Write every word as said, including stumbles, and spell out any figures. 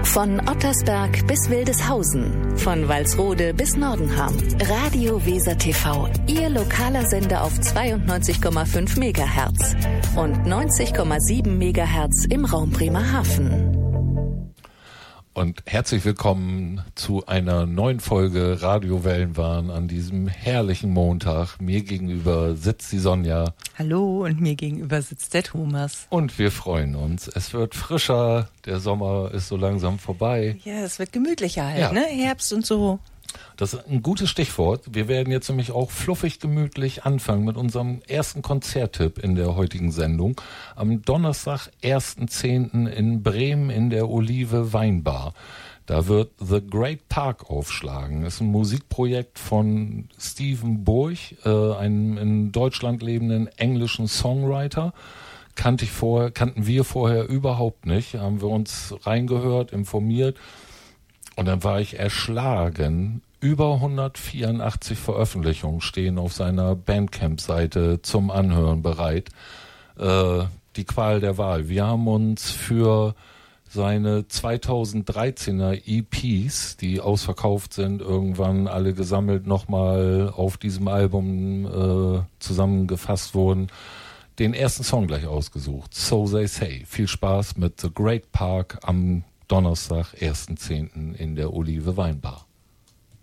Von Ottersberg bis Wildeshausen, von Walsrode bis Nordenham. Radio Weser T V, Ihr lokaler Sender auf zweiundneunzig Komma fünf Megahertz und neunzig Komma sieben Megahertz im Raum Bremerhaven. Und herzlich willkommen zu einer neuen Folge Radio Wellenwahn an diesem herrlichen Montag. Mir gegenüber sitzt die Sonja. Hallo, und mir gegenüber sitzt der Thomas. Und wir freuen uns. Es wird frischer, der Sommer ist so langsam vorbei. Ja, es wird gemütlicher halt, ja. ne? Herbst und so. Das ist ein gutes Stichwort. Wir werden jetzt nämlich auch fluffig gemütlich anfangen mit unserem ersten Konzerttipp in der heutigen Sendung. Am Donnerstag, ersten zehnten in Bremen in der Olive Weinbar. Da wird The Great Park aufschlagen. Das ist ein Musikprojekt von Steven Burch, äh, einem in Deutschland lebenden englischen Songwriter. Kannte ich vorher, kannten wir vorher überhaupt nicht. Haben wir uns reingehört, informiert. Und dann war ich erschlagen. Über hundertvierundachtzig Veröffentlichungen stehen auf seiner Bandcamp-Seite zum Anhören bereit. Äh, die Qual der Wahl. Wir haben uns für seine zweitausenddreizehner E Ps, die ausverkauft sind, irgendwann alle gesammelt nochmal auf diesem Album äh, zusammengefasst wurden, den ersten Song gleich ausgesucht. So They Say. Viel Spaß mit The Great Park am Donnerstag, ersten zehnten in der Olive Weinbar.